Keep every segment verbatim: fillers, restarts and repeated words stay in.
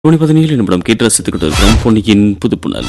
மணி பதினேழு நிமிடம் கேட்டு ரசித்துக்கிட்டு இருக்கிறோம் பொன்னியின் புதுப்புணல்.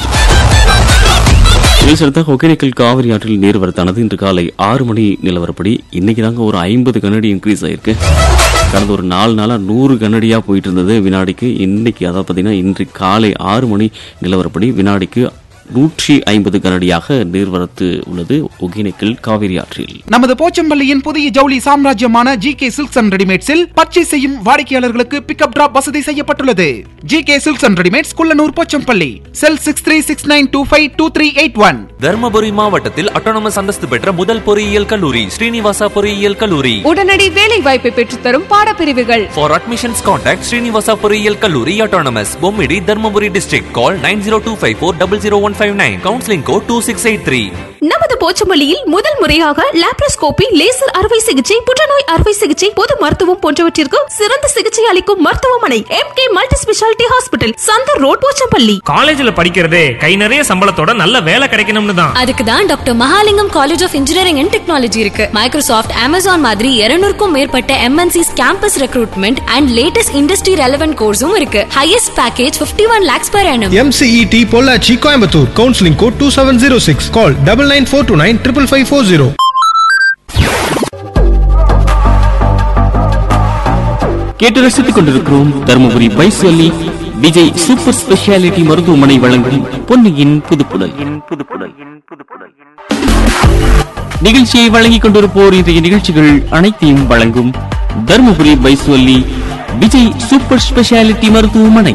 இதில் ஒகேனக்கல் காவிரி ஆற்றில் நீர்வரத்தானது இன்று காலை ஆறு மணி நிலவரப்படி இன்னைக்கு தாங்க ஒரு ஐம்பது கனடி இன்க்ரீஸ் ஆயிருக்கு. கடந்த ஒரு நாலு நாளா நூறு கனடியா போயிட்டு இருந்தது வினாடிக்கு. இன்னைக்கு அதாவது பார்த்தீங்கன்னா இன்று காலை ஆறு மணி நிலவரப்படி வினாடிக்கு நூற்றி ஐம்பது கனடியாக நீர்வரத்து உள்ளது ஒகேனக்கல் காவிரி ஆற்றில். நமது போச்சம்பள்ளியின் புதிய ஜவுளி சாம்ராஜ்யமான G K silks and ரெடிமேட்ஸில் purchase செய்யும் வாடிக்கையாளர்களுக்கு பிக்கப் டிராப் வசதி செய்யப்பட்டுள்ளது. G K silks and readymades, Kullanur, Pochampalli. Sell six three six nine two five two three eight one. Dharmapuri மாவட்டத்தில் அட்டானமஸ் அந்தஸ்து பெற்ற முதல் பொறியியல் கல்லூரி ஸ்ரீனிவாசா பொறியியல் கல்லூரி. உடனடி வேலை வாய்ப்பை பெற்றுத்தரும் பாடப்பிரிவுகள். ஃபார் அட்மிஷன்ஸ் கான்டாக்ட் ஸ்ரீனிவாசா பொறியியல் கல்லூரி autonomous, Bommidi, Dharmapuri district. Call nine zero two five four double zero one five nine. Counselling code two six eight three. நமது போச்சம்பள்ளியில் முதல் முறையாக லாப்ரோஸ்கோபி, லேசர் அறுவை சிகிச்சை, புற்றுநோய் அறுவை சிகிச்சை, பொது மருத்துவம் போன்றவற்றிற்கு சிறந்த சிகிச்சை அளிக்கும் மருத்துவமனை M K multi speciality hospital, Chandar road, Pochampalli. காலேஜ்ல படிக்கிறதே கை நிறைய சம்பளத்தோட நல்ல வேலை கிடைக்கணும்னு தான். அதுக்கு தான் doctor Mahalingam college of engineering and technology இருக்கு. மைக்ரோசாஃப்ட், அமேசான் மாதிரி இருநூறுக்கும் மேற்பட்ட M N sis campus recruitment and latest industry relevant கோர்ஸும் இருக்கு. Highest package fifty one lakhs per annum. M C E T Pollachi, Coimbatore. Counselling code two seven zero six. Call double nine four two nine triple five four zero. கேட்டு ரசித்துக் கொண்டிருக்கிறோம் Dharmapuri பைசலி Vijay super speciality மருத்துவமனை வழங்கும் பொன்னியின் புதுப்புணல். நிகழ்ச்சியை வழங்கிக் கொண்டிருப்போர் இன்றைய நிகழ்ச்சிகள் அனைத்தையும் வழங்கும் தருமபுரி பைசலி விஜய் சூப்பர் ஸ்பெஷாலிட்டி மருத்துவமனை.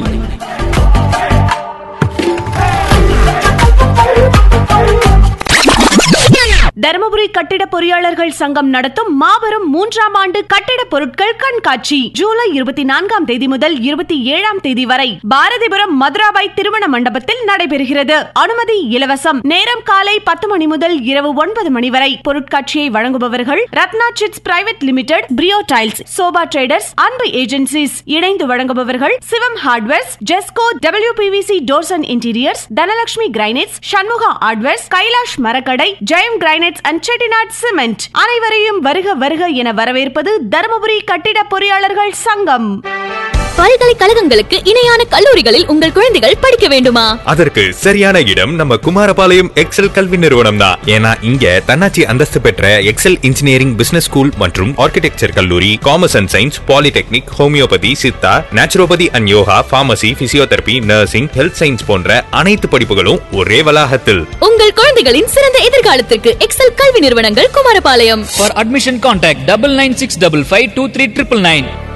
தருமபுரி கட்டிட பொறியாளர்கள் சங்கம் நடத்தும் மாபெரும் மூன்றாம் ஆண்டு கட்டிட பொருட்கள் கண்காட்சி ஜூலை இருபத்தி நான்காம் தேதி முதல் இருபத்தி ஏழாம் தேதி வரை பாரதிபுரம் மதுராபாய் திருமண மண்டபத்தில் நடைபெறுகிறது. அனுமதி இலவசம். நேரம் காலை பத்து மணி முதல் இரவு ஒன்பது மணி வரை. பொருட்காட்சியை வழங்குபவர்கள் Ratna chits private limited, பிரியோ tiles, sofa traders, அன்பு ஏஜென்சிஸ். இணைந்து வழங்குபவர்கள் சிவம் hardwares, Jesco, W P V C doors and interiors, Dhanalakshmi granites, Shanmuga hardwares, Kailash மரக்கடை, Jayam granites and Chettinad cement. அனைவரையும் வருக வருக என வரவேற்பது தருமபுரி கட்டிட பொறியாளர்கள் சங்கம். பல்கலைக்கழகங்களுக்கு இணையான கல்லூரிகளில் உங்கள் குழந்தைகள் படிக்க வேண்டுமா? அதற்கு சரியான இடம் நம்ம குமாரபாளையம் எக்ஸல் கல்வி நிறுவனம் தான். ஏன்னா இங்க தன்னாட்சி அந்தஸ்து பெற்ற எக்ஸல் இன்ஜினியரிங், பிசினஸ் ஸ்கூல் மற்றும் ஆர்கிடெக்சர் கல்லூரி, commerce and science, polytechnic, homeopathy, Siddha, naturopathy and yoga, pharmacy, physiotherapy, nursing, health science போன்ற அனைத்து படிப்புகளும் ஒரே வளாகத்தில். உங்கள் குழந்தைகளின் சிறந்த எதிர்காலத்திற்கு எக்ஸல் கல்வி நிறுவனங்கள் Kumarapalayam. For admission contact double nine six double five two three triple nine.